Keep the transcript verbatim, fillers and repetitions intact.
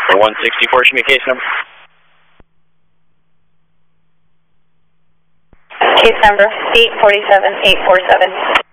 For one sixty-four, should be case number. Case number eight four seven eight four seven.